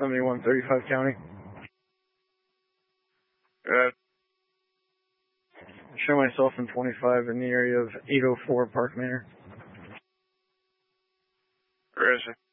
7135 County. Show myself in 25 in the area of 804 Park Manor. Where is it?